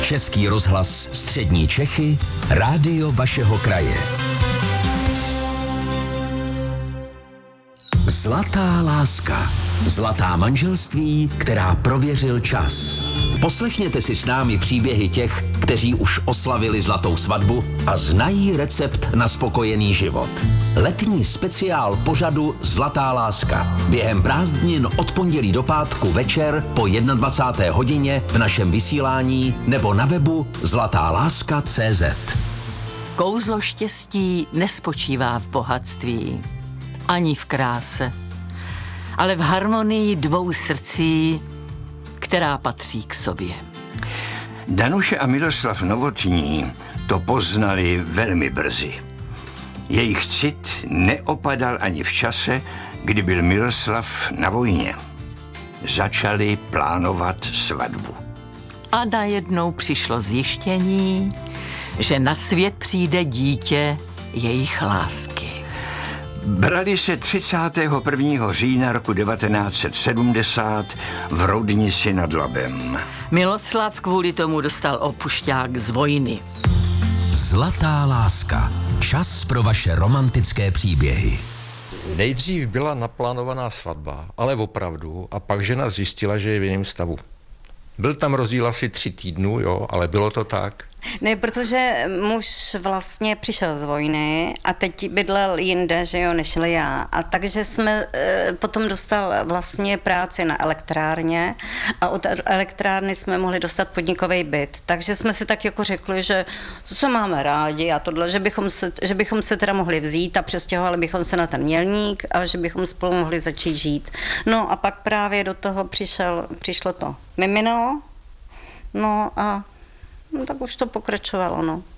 Český rozhlas Střední Čechy, rádio vašeho kraje. Zlatá láska. Zlatá manželství, která prověřil čas. Poslechněte si s námi příběhy těch, kteří už oslavili zlatou svatbu a znají recept na spokojený život. Letní speciál pořadu Zlatá láska. Během prázdnin od pondělí do pátku večer po 21. hodině v našem vysílání nebo na webu zlatáláska.cz. Kouzlo štěstí nespočívá v bohatství, ani v kráse, ale v harmonii dvou srdcí, která patří k sobě. Danuše a Miroslav Novotní to poznali velmi brzy. Jejich cit neopadal ani v čase, kdy byl Miroslav na vojně. Začali plánovat svatbu. A najednou přišlo zjištění, že na svět přijde dítě jejich lásky. Brali se 31. října roku 1970 v Roudnici nad Labem. Miloslav kvůli tomu dostal opušťák z vojny. Zlatá láska. Čas pro vaše romantické příběhy. Nejdřív byla naplánovaná svatba, ale opravdu, a pak žena zjistila, že je v jiném stavu. Byl tam rozdíl asi 3 týdnů, jo, ale bylo to tak. Ne, protože muž vlastně přišel z vojny a teď bydlel jinde, že jo, než já. A takže jsme potom dostal vlastně práci na elektrárně a od elektrárny jsme mohli dostat podnikový byt. Takže jsme si tak jako řekli, že se máme rádi a tohle, že bychom se teda mohli vzít a přestěhovali bychom se na ten Mělník a že bychom spolu mohli začít žít. No a pak právě do toho přišlo to mimino, no a tak už to pokračovalo, no.